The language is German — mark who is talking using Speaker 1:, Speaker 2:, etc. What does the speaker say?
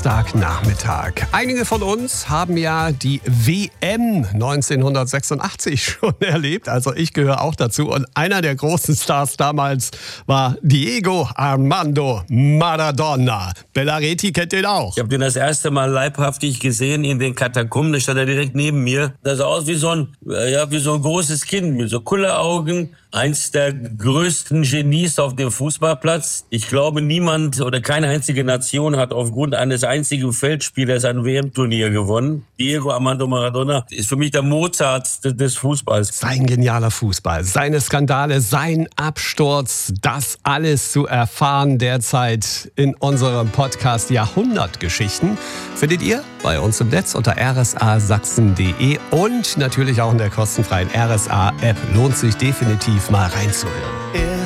Speaker 1: Samstagnachmittag. Einige von uns haben ja die WM 1986 schon erlebt. Also ich gehöre auch dazu. Und einer der großen Stars damals war Diego Armando Maradona. Bellaretti kennt den auch.
Speaker 2: Ich habe den das erste Mal leibhaftig gesehen in den Katakomben. Da stand er direkt neben mir. Das sah aus wie so ein großes Kind mit so Kulleraugen. Eins der größten Genies auf dem Fußballplatz. Ich glaube, niemand oder keine einzige Nation hat aufgrund eines einzigen Feldspielers ein WM-Turnier gewonnen. Diego Armando Maradona ist für mich der Mozart des Fußballs.
Speaker 1: Sein genialer Fußball, seine Skandale, sein Absturz, das alles zu erfahren derzeit in unserem Podcast Jahrhundertgeschichten findet ihr bei uns im Netz unter rsasachsen.de und natürlich auch in der kostenfreien RSA-App. Lohnt sich definitiv mal reinzuhören.